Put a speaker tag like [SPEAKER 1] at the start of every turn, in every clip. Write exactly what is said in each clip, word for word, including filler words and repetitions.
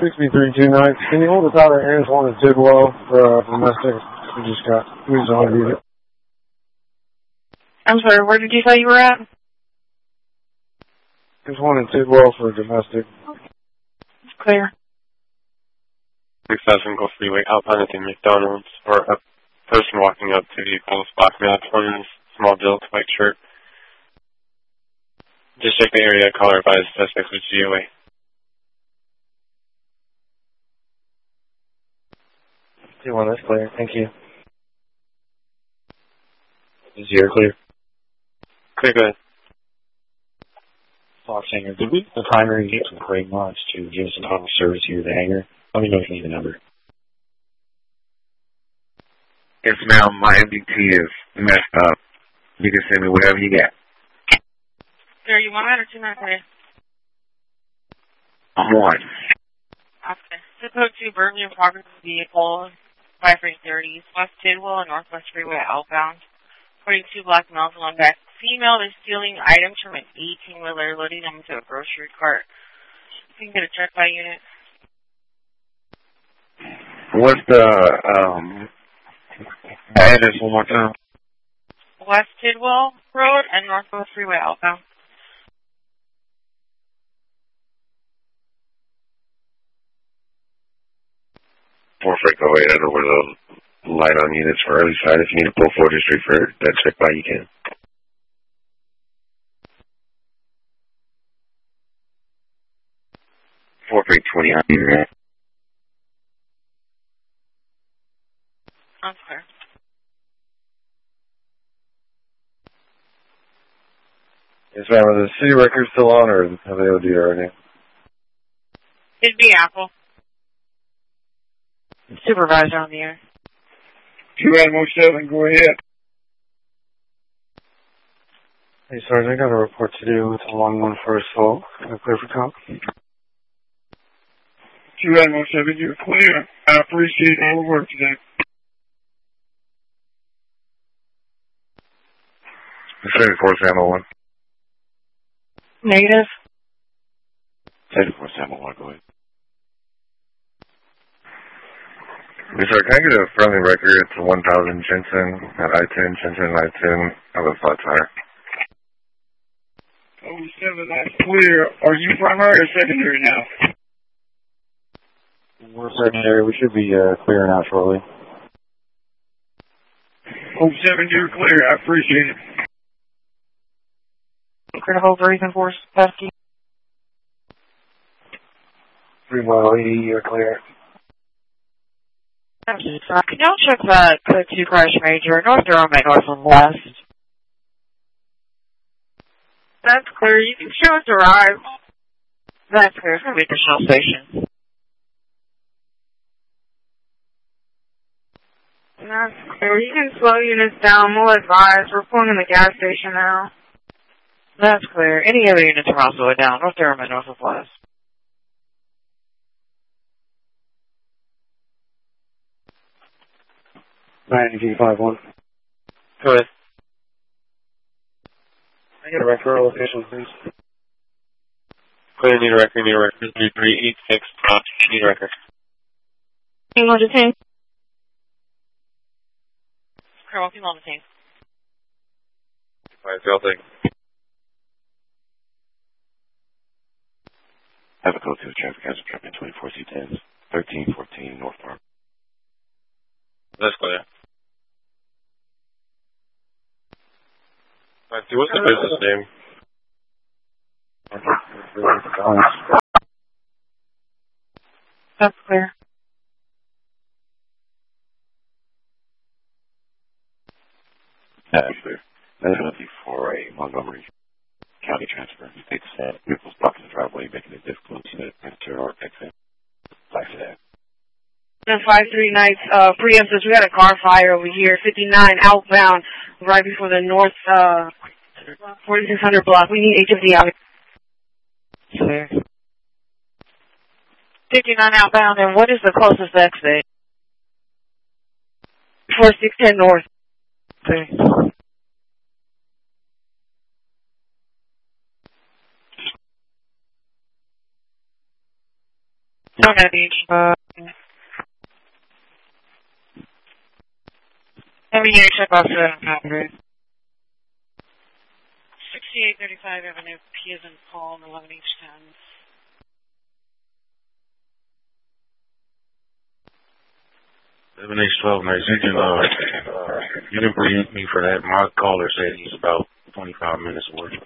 [SPEAKER 1] sixty-three two nights. Can you hold us out of Air one at Tidwell for uh, domestic? We just got, we just argued it.
[SPEAKER 2] I'm sorry, where did you say you were at?
[SPEAKER 1] There's one in Tidwell for domestic.
[SPEAKER 2] It's clear.
[SPEAKER 3] six thousand Gulf Freeway, outbound at the McDonald's, or a person walking up to vehicles, black male, twins, small build, white shirt. Just check the area, caller advised, suspects with G O A.
[SPEAKER 1] two one, that's clear. Thank you.
[SPEAKER 4] Zero clear.
[SPEAKER 3] Clear, go ahead.
[SPEAKER 4] Fox Hangar, did we the primary get some Craig Mods to give us a total service here at the hangar? Let me know if you need the number.
[SPEAKER 5] Yes, ma'am, my M D T is messed up. You can send me whatever you got.
[SPEAKER 2] Sir, you want that or two minutes away?
[SPEAKER 5] I'm on.
[SPEAKER 2] Okay. Zip code two, Birmingham Progress Vehicle, five three thirty, West Tidwell and Northwest Freeway outbound. According to black males, one back female is stealing items from an eighteen-wheeler, loading them into a grocery cart. You can get a check by unit.
[SPEAKER 5] What's the um address one more time?
[SPEAKER 2] West Tidwell Road and Northwest Freeway outbound.
[SPEAKER 5] four Frank oh eight, I know where the light on units for early side. If you need to pull four District for that check by, you can. four Frank twenty on unit.
[SPEAKER 2] That's clear.
[SPEAKER 1] Yes, ma'am. Are the city records still on, or have they O D'd already?
[SPEAKER 2] It'd be Apple. Supervisor on the air.
[SPEAKER 5] two Admiral seven, go ahead.
[SPEAKER 1] Hey, Sergeant, I got a report to do with a one one for assault. Am I clear for cop?
[SPEAKER 5] two Admiral seven, you're clear. I appreciate all the work today. seventy-four Samuel one.
[SPEAKER 2] Negative.
[SPEAKER 5] seventy-four Samuel one, go ahead. Yes, sir, can I get a friendly record? It's one thousand Jensen at I ten, Jensen I ten, of a flat tire. oh seven, that's clear. Are you primary or secondary now?
[SPEAKER 1] We're secondary. We should be uh, clearing out shortly.
[SPEAKER 5] oh seven, you're clear. I appreciate it.
[SPEAKER 2] Clear to hold for reason for Pesky.
[SPEAKER 1] three mile eighty, you're clear.
[SPEAKER 2] Can y'all check that code two crash major, North Durham at North and West? That's clear. You can show us arrive. That's clear. It's going to be at the Shell station. That's clear. You can slow units down. We'll advise. We're pulling in the gas station now. That's clear. Any other units are also down. North Durham and North and West.
[SPEAKER 1] ninety-two five one.
[SPEAKER 3] Go ahead.
[SPEAKER 1] I get a record location, please.
[SPEAKER 3] Clear, need a record, need a record. three three eight six, props, need a record.
[SPEAKER 2] Team on the team. Colonel, team on the team.
[SPEAKER 3] Alright, so I'll take.
[SPEAKER 5] Have a code to the traffic hazard truck in twenty-four C tens, thirteen fourteen North Park.
[SPEAKER 3] That's clear. Alright, what's the business name?
[SPEAKER 2] That's clear.
[SPEAKER 5] That's clear. That's going to be for a Montgomery County transfer. State set. Vehicles blocking the driveway, making it difficult to enter or exit. Like that.
[SPEAKER 2] The five three nights, uh, preemptors, we had a car fire over here, fifty-nine outbound, right before the north, uh, forty-six hundred block. We need H of D out. Clear. fifty-nine outbound, and what is the closest exit? forty-six ten north. Clear.
[SPEAKER 5] Yes,
[SPEAKER 2] Donut Beach. Uh, Having your check off seven Congress. sixty-eight thirty-five Avenue, P as in Paul, and eleven H ten.
[SPEAKER 6] eleven H twelve, nice. You can, uh, you can brief me for that. My caller said he's about twenty-five minutes away.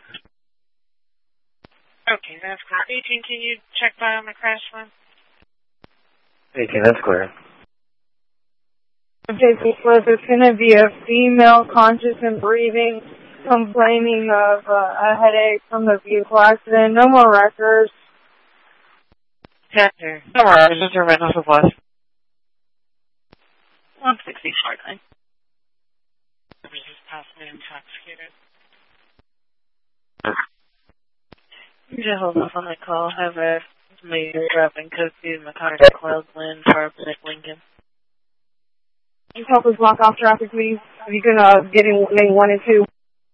[SPEAKER 2] Okay, that's clear. eighteen, can you check by on the crash one?
[SPEAKER 1] eighteen, that's clear.
[SPEAKER 7] Okay, because it's going to be a female conscious and breathing, complaining of uh, a headache from the vehicle accident. No more records.
[SPEAKER 2] Chapter. No more records. Just a rental supplies. one sixty short line. Just possibly intoxicated. Just hold off on the call. Have a major dropping code to McConnell, Cloudland, Sharpnick, Lincoln.
[SPEAKER 7] You help us block off traffic, please. If you can uh, get in lane one and two.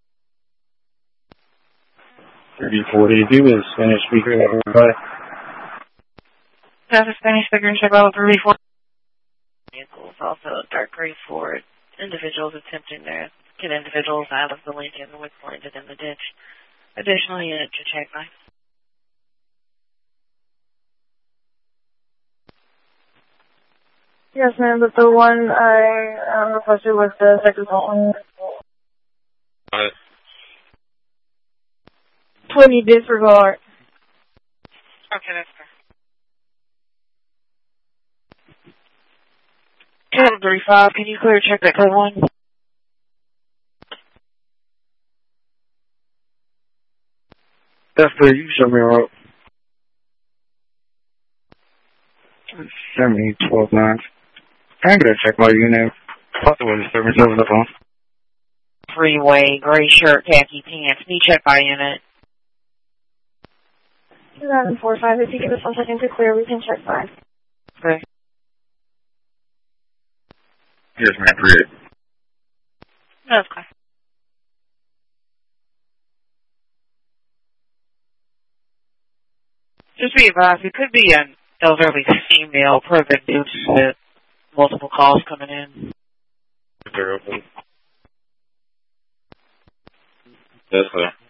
[SPEAKER 4] thirty forty, if you was Spanish speaker, everybody.
[SPEAKER 2] That's a Spanish speaker in Chicago, three four. Vehicles, also dark gray Ford. Individuals attempting to get individuals out of the Lincoln with landed in the ditch. Additional unit to check by.
[SPEAKER 7] Yes, ma'am, but the one I uh, requested was the second one.
[SPEAKER 3] What?
[SPEAKER 7] twenty disregard.
[SPEAKER 2] Okay, that's fair. Code thirty-five, can you clear check that code one?
[SPEAKER 1] That's clear. You show me a rope. seventy, twelve, nine. I'm going to check my unit. Possible disturbance over the phone.
[SPEAKER 2] Freeway, gray shirt, khaki pants. Need check by unit.
[SPEAKER 7] two thousand four five, if you give us one second to clear, we can check by.
[SPEAKER 2] Okay.
[SPEAKER 6] Yes, ma'am, period.
[SPEAKER 2] That's okay. Just be advised, it could be an elderly female proven due to multiple calls coming in.
[SPEAKER 3] They're open. That's clear.